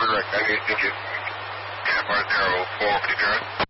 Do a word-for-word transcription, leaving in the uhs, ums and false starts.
direct. I need to get Bar Zero four fifty.